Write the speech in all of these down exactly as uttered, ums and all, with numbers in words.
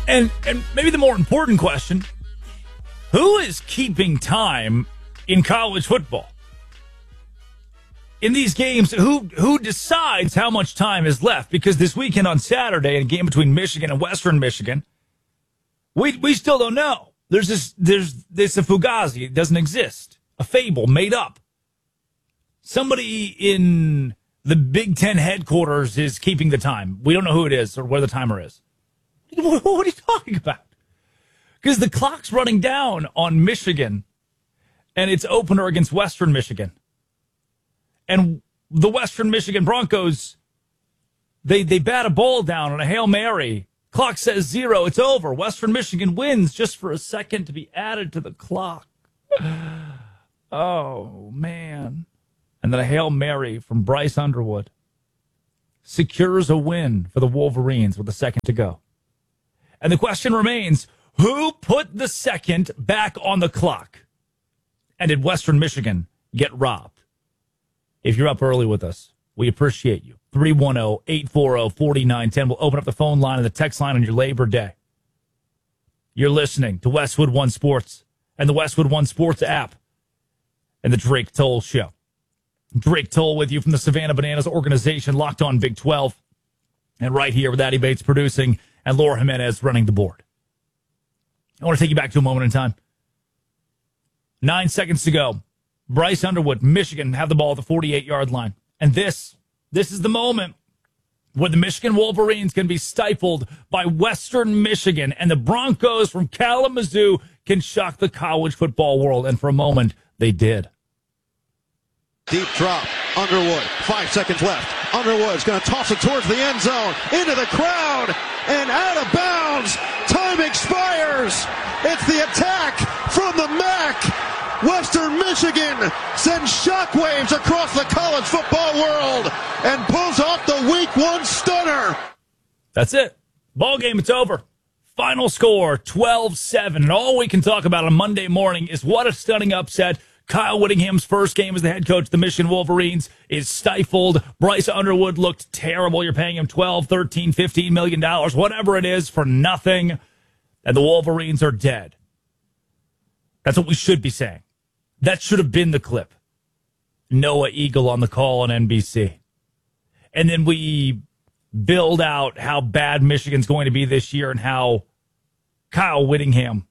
And and maybe the more important question, who is keeping time in college football? In these games, who who decides how much time is left? Because this weekend on Saturday, in a game between Michigan and Western Michigan, we we still don't know. There's this there's this a fugazi. It doesn't exist. A fable made up. Somebody in the Big Ten headquarters is keeping the time. We don't know who it is or where the timer is. What are you talking about? Because the clock's running down on Michigan, and it's opener against Western Michigan. And the Western Michigan Broncos, they they bat a ball down on a Hail Mary. Clock says zero. It's over. Western Michigan wins just for a second to be added to the clock. Oh, man. And then a Hail Mary from Bryce Underwood secures a win for the Wolverines with a second to go. And the question remains, who put the second back on the clock? And did Western Michigan get robbed? If you're up early with us, we appreciate you. three one zero, eight four zero, four nine one zero. We'll open up the phone line and the text line on your Labor Day. You're listening to Westwood One Sports and the Westwood One Sports app and the Drake Toll Show. Drake Toll with you from the Savannah Bananas organization, Locked On Big twelve. And right here with Addy Bates producing and Laura Jimenez running the board. I want to take you back to a moment in time. Nine seconds to go. Bryce Underwood, Michigan, have the ball at the forty-eight-yard line. And this, this is the moment where the Michigan Wolverines can be stifled by Western Michigan, and the Broncos from Kalamazoo can shock the college football world. And for a moment, they did. Deep drop. Underwood. Five seconds left. Underwood's going to toss it towards the end zone. Into the crowd. And out of bounds. Time expires. It's the attack from the M A C. Western Michigan sends shockwaves across the college football world and pulls off the week one stunner. That's it. Ball game, it's over. Final score, twelve seven. And all we can talk about on Monday morning is what a stunning upset. Kyle Whittingham's first game as the head coach of the Michigan Wolverines is stifled. Bryce Underwood looked terrible. You're paying him twelve, thirteen, fifteen million dollars, whatever it is, for nothing. And the Wolverines are dead. That's what we should be saying. That should have been the clip. Noah Eagle on the call on N B C. And then we build out how bad Michigan's going to be this year and how Kyle Whittingham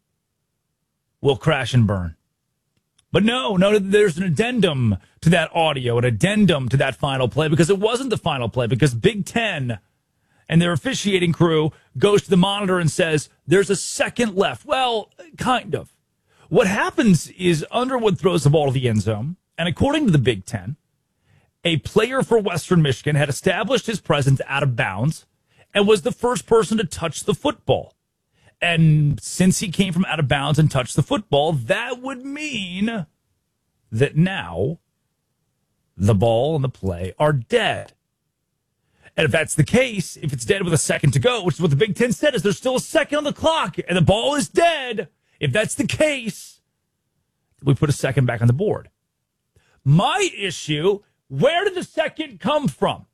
will crash and burn. But no, no, there's an addendum to that audio, an addendum to that final play, because it wasn't the final play, because Big Ten and their officiating crew goes to the monitor and says, there's a second left. Well, kind of. What happens is Underwood throws the ball to the end zone, and according to the Big Ten, a player for Western Michigan had established his presence out of bounds and was the first person to touch the football. And since he came from out of bounds and touched the football, that would mean that now the ball and the play are dead. And if that's the case, if it's dead with a second to go, which is what the Big Ten said, is there's still a second on the clock and the ball is dead. If that's the case, we put a second back on the board. My issue, where did the second come from?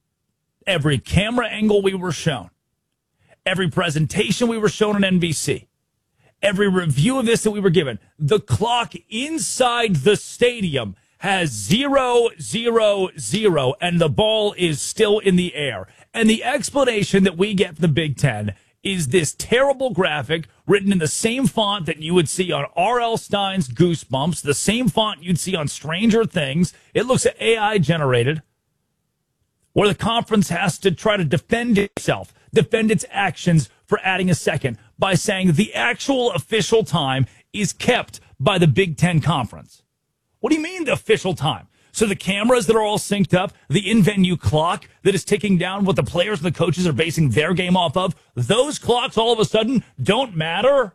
Every camera angle we were shown, every presentation we were shown on N B C, every review of this that we were given, the clock inside the stadium has zero, zero, zero, and the ball is still in the air. And the explanation that we get from the Big Ten is this terrible graphic written in the same font that you would see on R L. Stein's Goosebumps, the same font you'd see on Stranger Things. It looks A I generated, where the conference has to try to defend itself, defend its actions for adding a second by saying the actual official time is kept by the Big Ten Conference. What do you mean the official time? So the cameras that are all synced up, the in-venue clock that is ticking down what the players and the coaches are basing their game off of, those clocks all of a sudden don't matter?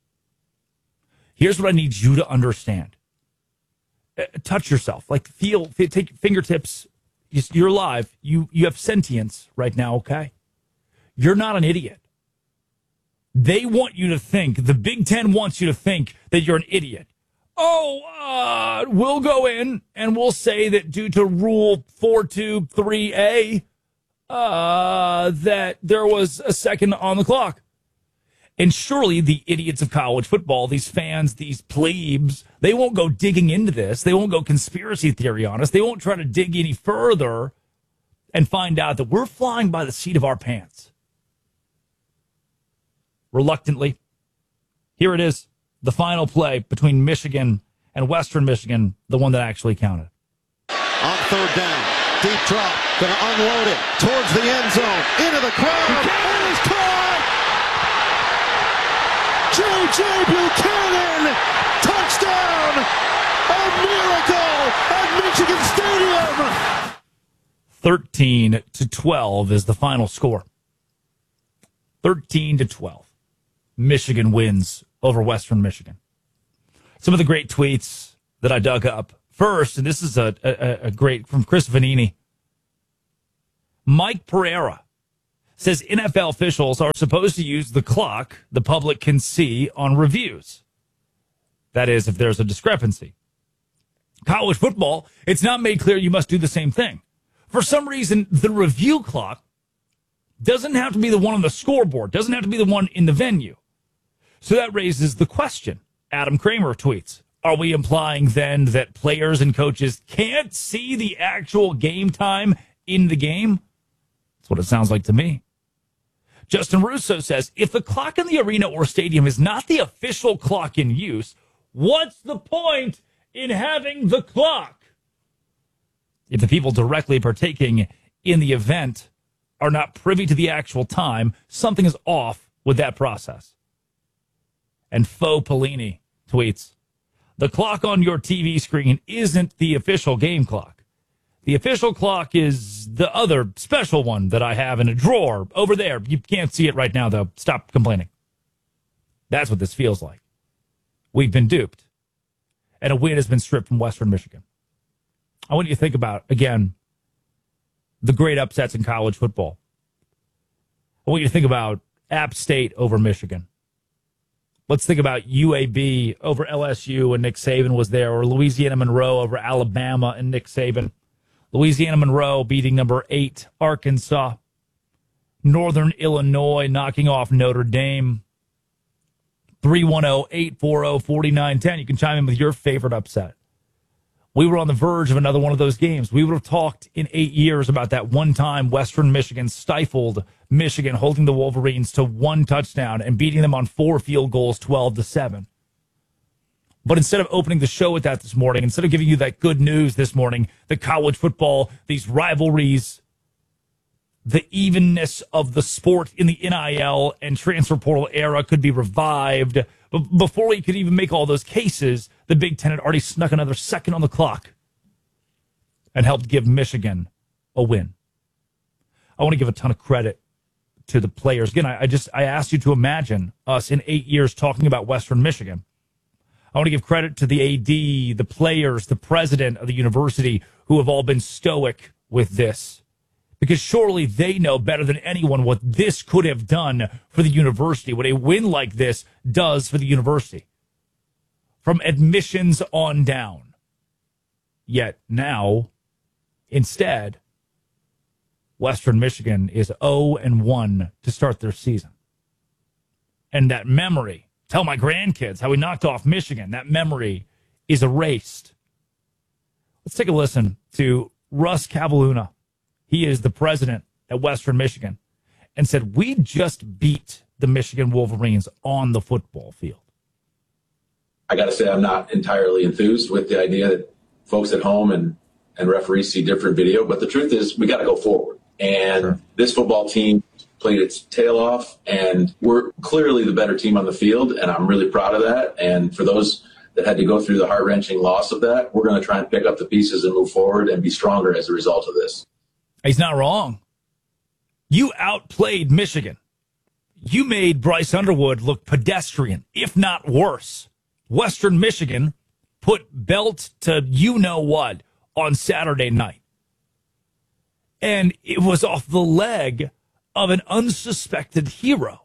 Here's what I need you to understand. Uh, touch yourself. Like, feel, f- take fingertips. You're alive. You, you have sentience right now, okay? You're not an idiot. They want you to think, the Big Ten wants you to think that you're an idiot. Oh, uh, we'll go in and we'll say that due to Rule four two three A, uh, that there was a second on the clock. And surely the idiots of college football, these fans, these plebes, they won't go digging into this. They won't go conspiracy theory on us. They won't try to dig any further and find out that we're flying by the seat of our pants. Reluctantly, here it is, the final play between Michigan and Western Michigan, the one that actually counted. On third down, deep drop, going to unload it towards the end zone, into the crowd, and it's caught! J J. Buchanan, touchdown! A miracle at Michigan Stadium! thirteen to twelve is the final score. thirteen to twelve. Michigan wins over Western Michigan. Some of the great tweets that I dug up. First, and this is a, a, a great from Chris Vanini. Mike Pereira says N F L officials are supposed to use the clock the public can see on reviews. That is, if there's a discrepancy. College football, it's not made clear you must do the same thing. For some reason, the review clock doesn't have to be the one on the scoreboard, doesn't have to be the one in the venue. So that raises the question. Adam Kramer tweets, are we implying then that players and coaches can't see the actual game time in the game? That's what it sounds like to me. Justin Russo says, if the clock in the arena or stadium is not the official clock in use, what's the point in having the clock? If the people directly partaking in the event are not privy to the actual time, something is off with that process. And Faux Pellini tweets, the clock on your T V screen isn't the official game clock. The official clock is the other special one that I have in a drawer over there. You can't see it right now, though. Stop complaining. That's what this feels like. We've been duped. And a win has been stripped from Western Michigan. I want you to think about, again, the great upsets in college football. I want you to think about App State over Michigan. Let's think about U A B over L S U and Nick Saban was there, or Louisiana Monroe over Alabama and Nick Saban. Louisiana Monroe beating number eight Arkansas. Northern Illinois knocking off Notre Dame. three one zero, eight four zero, four nine one zero. You can chime in with your favorite upset. We were on the verge of another one of those games. We would have talked in eight years about that one time Western Michigan stifled Michigan, holding the Wolverines to one touchdown and beating them on four field goals, twelve to seven. But instead of opening the show with that this morning, instead of giving you that good news this morning, the college football, these rivalries, the evenness of the sport in the N I L and transfer portal era could be revived. But before we could even make all those cases, the Big Ten had already snuck another second on the clock and helped give Michigan a win. I want to give a ton of credit to the players. Again, I, I just I asked you to imagine us in eight years talking about Western Michigan. I want to give credit to the A D, the players, the president of the university who have all been stoic with this. Because surely they know better than anyone what this could have done for the university, what a win like this does for the university. From admissions on down. Yet now, instead, Western Michigan is oh and one to start their season. And that memory, tell my grandkids how we knocked off Michigan, that memory is erased. Let's take a listen to Russ Cavalluna. He is the president at Western Michigan and said, we just beat the Michigan Wolverines on the football field. I got to say, I'm not entirely enthused with the idea that folks at home and, and referees see different video. But the truth is, we got to go forward. And sure. This football team played its tail off, and we're clearly the better team on the field. And I'm really proud of that. And for those that had to go through the heart-wrenching loss of that, we're going to try and pick up the pieces and move forward and be stronger as a result of this. He's not wrong. You outplayed Michigan. You made Bryce Underwood look pedestrian, if not worse. Western Michigan put belt to you-know-what on Saturday night. And it was off the leg of an unsuspected hero.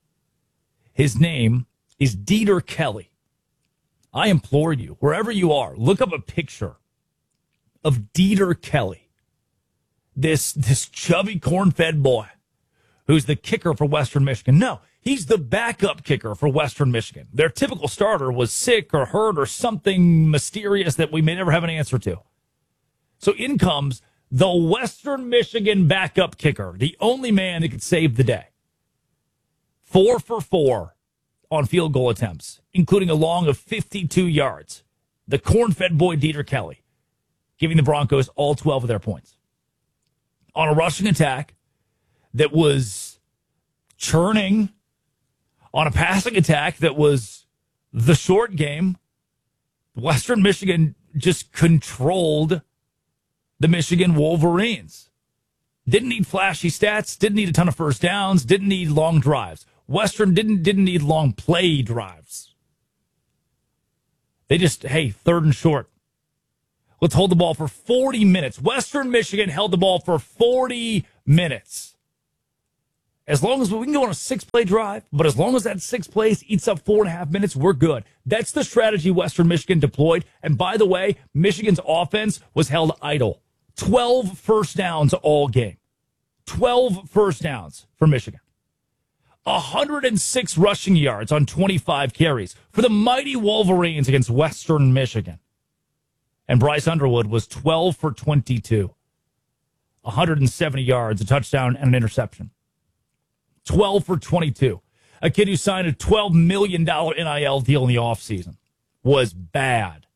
His name is Dieter Kelly. I implore you, wherever you are, look up a picture of Dieter Kelly. This, this chubby, corn-fed boy who's the kicker for Western Michigan. No, He's the backup kicker for Western Michigan. Their typical starter was sick or hurt or something mysterious that we may never have an answer to. So in comes the Western Michigan backup kicker, the only man that could save the day. Four for four on field goal attempts, including a long of fifty-two yards. The corn-fed boy, Dieter Kelly, giving the Broncos all twelve of their points. On a rushing attack that was churning, on a passing attack that was the short game, Western Michigan just controlled the Michigan Wolverines. Didn't need flashy stats, didn't need a ton of first downs, didn't need long drives. Western didn't didn't need long play drives. They just, hey, third and short. Let's hold the ball for forty minutes. Western Michigan held the ball for forty minutes. As long as we can go on a six-play drive, but as long as that six plays eats up four and a half minutes, we're good. That's the strategy Western Michigan deployed. And by the way, Michigan's offense was held idle. twelve first downs all game. twelve first downs for Michigan. one hundred six rushing yards on twenty-five carries for the mighty Wolverines against Western Michigan. And Bryce Underwood was twelve for twenty-two. one hundred seventy yards, a touchdown, and an interception. twelve for twenty-two. A kid who signed a twelve million dollars N I L deal in the offseason was bad.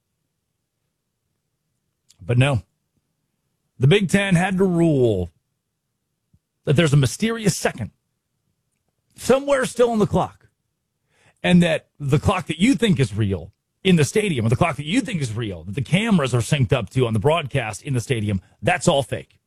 But no. The Big Ten had to rule that there's a mysterious second somewhere still on the clock, and that the clock that you think is real in the stadium, or the clock that you think is real, that the cameras are synced up to on the broadcast in the stadium, that's all fake.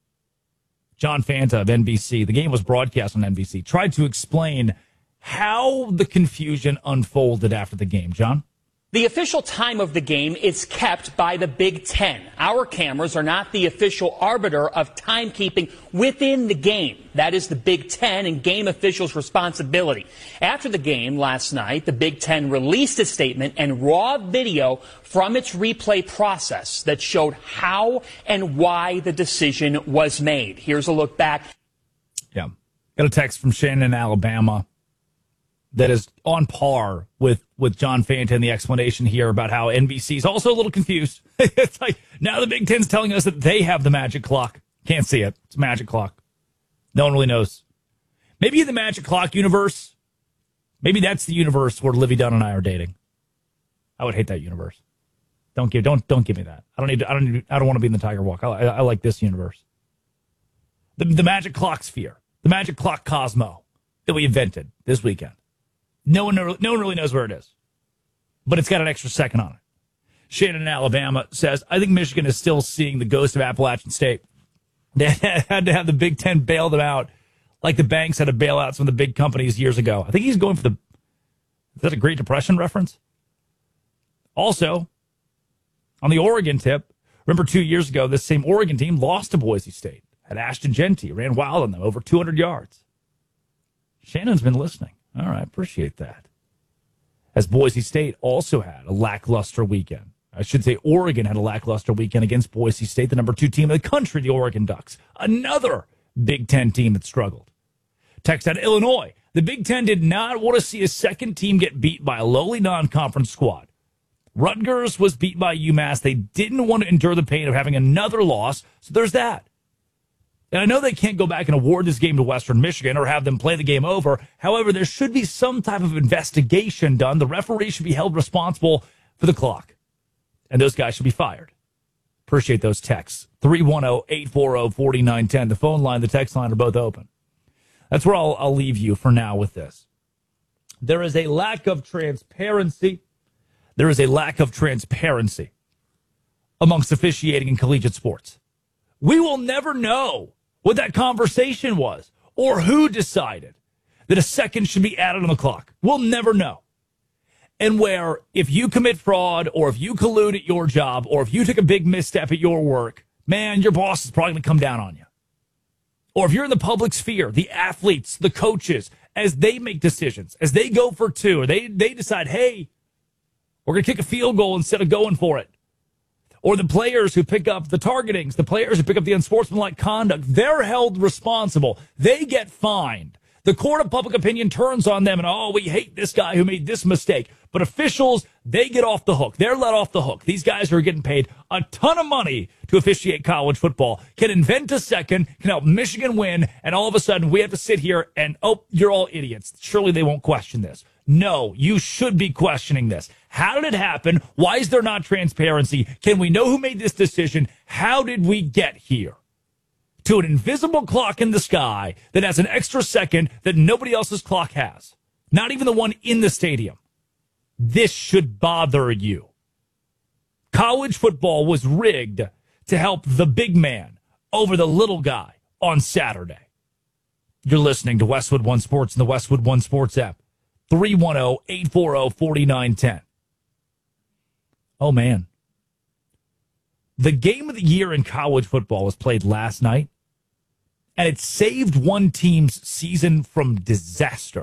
John Fanta of N B C, the game was broadcast on N B C, tried to explain how the confusion unfolded after the game. John? The official time of the game is kept by the Big Ten. Our cameras are not the official arbiter of timekeeping within the game. That is the Big Ten and game officials' responsibility. After the game last night, the Big Ten released a statement and raw video from its replay process that showed how and why the decision was made. Here's a look back. Yeah. Got a text from Shannon in Alabama that is on par with, with John Fanta and the explanation here about how N B C is also a little confused. It's like, now the Big Ten's telling us that they have the magic clock. Can't see it. It's a magic clock. No one really knows. Maybe in the magic clock universe, maybe that's the universe where Livy Dunn and I are dating. I would hate that universe. Don't give, don't, don't give me that. I don't need, to, I don't need, I don't want to be in the Tiger Walk. I, I, I like this universe. The, the magic clock sphere, the magic clock Cosmo that we invented this weekend. No one, no one really knows where it is, but it's got an extra second on it. Shannon in Alabama says, I think Michigan is still seeing the ghost of Appalachian State. They had to have the Big Ten bail them out like the banks had to bail out some of the big companies years ago. I think he's going for the, is that a Great Depression reference? Also, on the Oregon tip, remember two years ago, this same Oregon team lost to Boise State. Had Ashton Genty, ran wild on them, over two hundred yards. Shannon's been listening. All right, appreciate that. As Boise State also had a lackluster weekend. I should say Oregon had a lackluster weekend against Boise State, the number two team in the country, the Oregon Ducks. Another Big Ten team that struggled. Text out Illinois. The Big Ten did not want to see a second team get beat by a lowly non-conference squad. Rutgers was beat by UMass. They didn't want to endure the pain of having another loss, so there's that. And I know they can't go back and award this game to Western Michigan or have them play the game over. However, there should be some type of investigation done. The referee should be held responsible for the clock. And those guys should be fired. Appreciate those texts. three one zero, eight four zero, four nine one zero. The phone line, the text line are both open. That's where I'll, I'll leave you for now with this. There is a lack of transparency. There is a lack of transparency amongst officiating in collegiate sports. We will never know what that conversation was or who decided that a second should be added on the clock. We'll never know. And where if you commit fraud or if you collude at your job or if you took a big misstep at your work, man, your boss is probably going to come down on you. Or if you're in the public sphere, the athletes, the coaches, as they make decisions, as they go for two, or they, they decide, hey, we're going to kick a field goal instead of going for it. Or the players who pick up the targetings, the players who pick up the unsportsmanlike conduct, they're held responsible. They get fined. The court of public opinion turns on them and, oh, we hate this guy who made this mistake. But officials, they get off the hook. They're let off the hook. These guys are getting paid a ton of money to officiate college football, can invent a second, can help Michigan win, and all of a sudden we have to sit here and, oh, you're all idiots. Surely they won't question this. No, you should be questioning this. How did it happen? Why is there not transparency? Can we know who made this decision? How did we get here? To an invisible clock in the sky that has an extra second that nobody else's clock has. Not even the one in the stadium. This should bother you. College football was rigged to help the big man over the little guy on Saturday. You're listening to Westwood One Sports and the Westwood One Sports app. three one zero, eight four zero, four nine one zero. Oh, man. The game of the year in college football was played last night, and it saved one team's season from disaster.